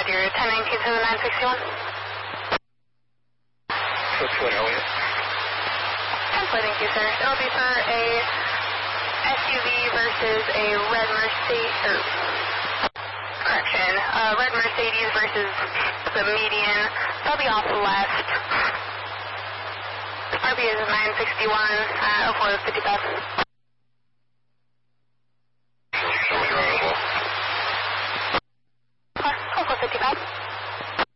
Roger, 1019 to the 961. What's what, Elliot? Translating to you, sir. It'll be for a SUV versus a red Mercedes, red Mercedes versus the median. They'll be off the left. RB is 961, 04 50,000.